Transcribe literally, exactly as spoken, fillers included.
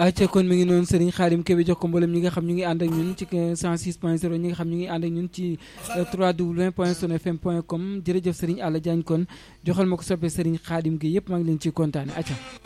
acca kon mi ngi noonu Serigne Khadim Kébé jox ko mboolem ñi nga xam ñu ngi ànd ak ñun ci cent six point zéro ñi nga xam ñu ngi ànd ak ñun ci w w w point sun f m point com jërëjëf Serigne Alla Diagne kon joxal ma ko soppe Serigne Khadim gi yëpp maa ngi leen ciy kontaane acca